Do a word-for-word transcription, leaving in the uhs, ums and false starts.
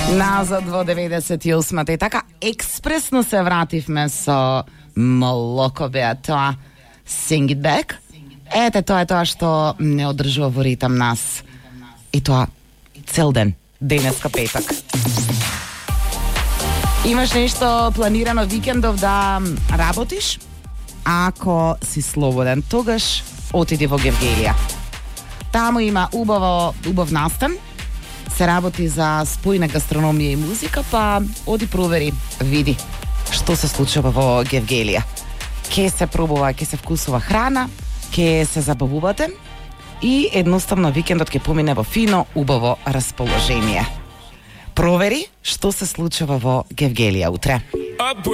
Назад во деветдесет и осма и така експресно се вративме со Молоко беа тоа Sing It Back. Ете, тоа е тоа што не одржува во ритам нас. И тоа цел ден, денеска петак. Имаш нешто планирано викендов да работиш? Ако си слободен, тогаш отиди во Гевгелија. Таму има убаво, убав настан, се работи за спојна гастрономија и музика, па оди провери, види што се случува во Гевгелија. Ке се пробува, ке се вкусува храна, ке се забавувате и едноставно викендот ќе помине во фино, убаво расположение. Провери што се случува во Гевгелија утре.